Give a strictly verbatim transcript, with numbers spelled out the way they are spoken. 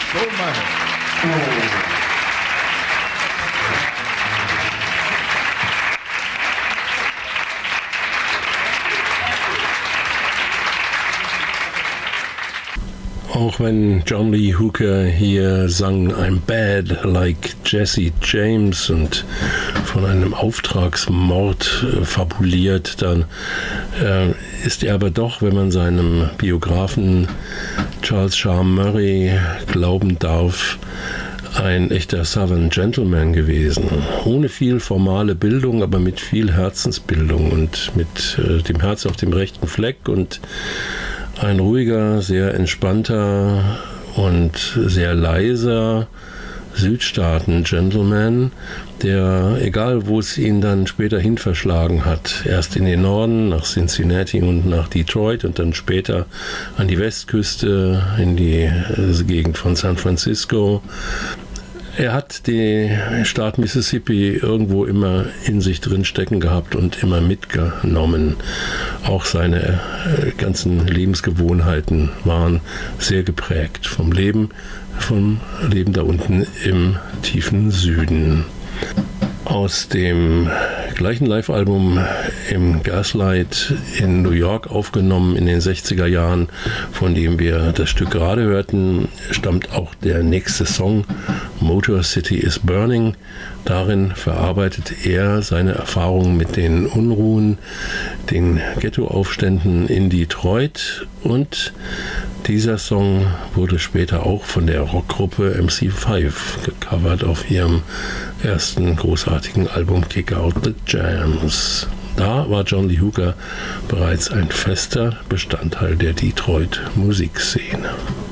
Soul Man. Auch wenn John Lee Hooker hier sang I'm bad like Jesse James und von einem Auftragsmord äh, fabuliert, dann äh, ist er aber doch, wenn man seinem Biografen Charles Shaar Murray glauben darf, ein echter Southern Gentleman gewesen. Ohne viel formale Bildung, aber mit viel Herzensbildung und mit äh, dem Herz auf dem rechten Fleck und ein ruhiger, sehr entspannter und sehr leiser Südstaaten-Gentleman, der, egal wo es ihn dann später hin verschlagen hat, erst in den Norden, nach Cincinnati und nach Detroit und dann später an die Westküste, in die äh, Gegend von San Francisco. Er hat den Staat Mississippi irgendwo immer in sich drin stecken gehabt und immer mitgenommen. Auch seine ganzen Lebensgewohnheiten waren sehr geprägt vom Leben, vom Leben da unten im tiefen Süden. Aus dem gleichen Live-Album im Gaslight in New York aufgenommen in den sechziger Jahren, von dem wir das Stück gerade hörten, stammt auch der nächste Song, Motor City is Burning. Darin verarbeitet er seine Erfahrungen mit den Unruhen, den Ghettoaufständen in Detroit, und dieser Song wurde später auch von der Rockgruppe M C fünf gecovert auf ihrem ersten großartigen Album Kick Out the Jams. Da war John Lee Hooker bereits ein fester Bestandteil der Detroit-Musikszene.